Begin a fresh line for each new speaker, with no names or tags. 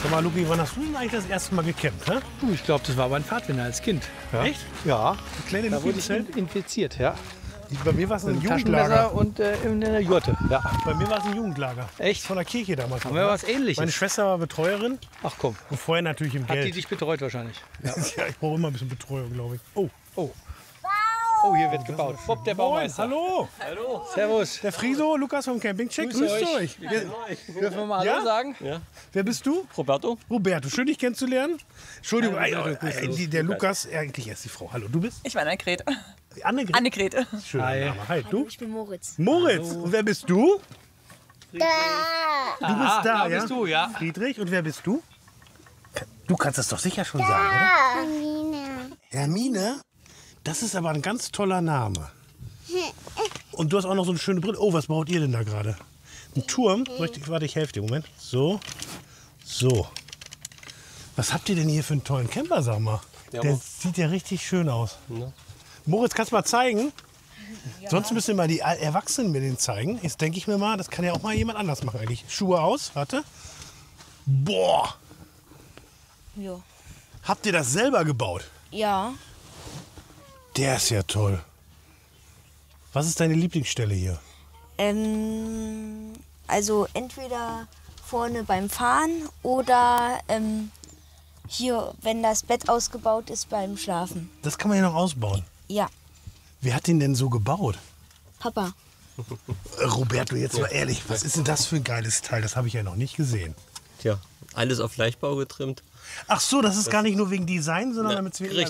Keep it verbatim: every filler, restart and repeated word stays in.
Sag mal, Luki, wann hast du denn eigentlich das erste Mal gecampt? Hä?
Du, ich glaube, das war mein Pfadfinder als Kind.
Ja.
Echt?
Ja. Die kleine
Da
Luki
wurde
im
ich
Zelt?
infiziert, ja.
Bei mir war es ein
Mit einem
Jugendlager.
Taschenmesser und äh, in der Jurte. Ja.
Bei mir war es ein Jugendlager.
Echt?
Von der Kirche damals.
Haben
noch,
wir
ne?
was Ähnliches?
Meine Schwester war Betreuerin
Ach komm,
und vorher natürlich im
hat die
Geld.
dich betreut wahrscheinlich.
Ja, ich brauche immer ein bisschen Betreuung, glaube ich. Oh.
Oh. Oh, hier wird gebaut. Bob, der
Moin,
Baumeister.
hallo.
Hallo. Servus.
Der Friso, Lukas vom Campingcheck. Grüßt euch. Wer,
Dürfen wir mal Hallo
Ja?
sagen?
wer bist du?
Roberto?
Roberto, schön dich kennenzulernen. Entschuldigung, äh, äh, die, der Lukas, äh, eigentlich erst die Frau. Hallo, du bist?
Ich bin Annegret.
Annegret.
Annegret.
Schöner
Hi.
Name. Hi, du?
Ich bin Moritz.
Moritz. Und wer bist du? Du bist
Ah,
da,
da
ja?
bist du, ja.
Friedrich. Und wer bist du? Du kannst das doch sicher schon sagen, oder?
Hermine.
Hermine? Das ist aber ein ganz toller Name. Und du hast auch noch so eine schöne Brille. Oh, was baut ihr denn da gerade? Ein Turm? Soll ich, warte, ich helfe dir. Moment. So. So. Was habt ihr denn hier für einen tollen Camper, sag mal?
Ja,
Der
Mo-
sieht ja richtig schön aus.
Ja.
Moritz, kannst du mal zeigen? Sonst müssen wir mal die Erwachsenen mir den zeigen. Jetzt denke ich mir mal, das kann ja auch mal jemand anders machen eigentlich. Schuhe aus, warte. Boah!
Ja.
Habt ihr das selber gebaut?
Ja.
Der ist ja toll. Was ist deine Lieblingsstelle hier?
Ähm, also entweder vorne beim Fahren oder ähm, hier, wenn das Bett ausgebaut ist, beim Schlafen.
Das kann man ja noch ausbauen.
Ja.
Wer hat den denn so gebaut?
Papa.
Äh, Roberto, jetzt mal ehrlich, was ist denn das für ein geiles Teil? Das habe ich ja noch nicht gesehen.
Tja, alles auf Leichtbau getrimmt.
Ach so, das ist gar nicht nur wegen Design, sondern
Ja,
damit es
richtig.